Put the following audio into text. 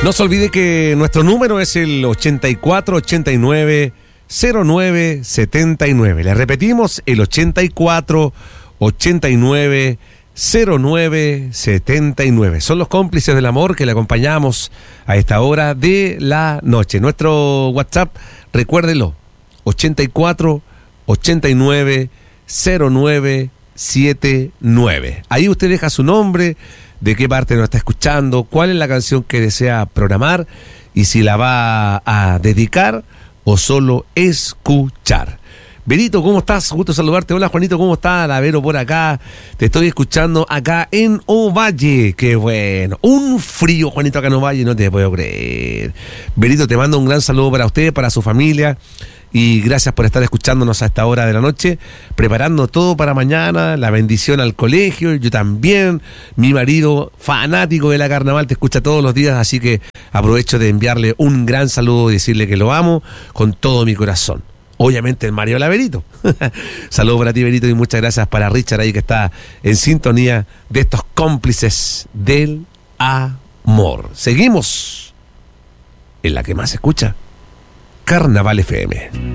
No se olvide que nuestro número es el 8489-0979. Le repetimos, el 8489-0979. Son los cómplices del amor que le acompañamos a esta hora de la noche. Nuestro WhatsApp, recuérdelo, 8489-0979. Ahí usted deja su nombre, de qué parte nos está escuchando, cuál es la canción que desea programar y si la va a dedicar o solo escuchar. Benito, ¿cómo estás? Gusto saludarte. Hola, Juanito, ¿cómo estás? La Vero por acá. Te estoy escuchando acá en Ovalle. Qué bueno. Un frío, Juanito, acá en Ovalle, no te puedo creer. Benito, te mando un gran saludo para usted, para su familia. Y gracias por estar escuchándonos a esta hora de la noche, preparando todo para mañana, la bendición al colegio, yo también, mi marido fanático de la carnaval te escucha todos los días, así que aprovecho de enviarle un gran saludo y decirle que lo amo con todo mi corazón. Obviamente el Mario Laverito. Saludos para ti, Benito, y muchas gracias para Richard ahí que está en sintonía de estos cómplices del amor. Seguimos en la que más se escucha, Carnaval FM.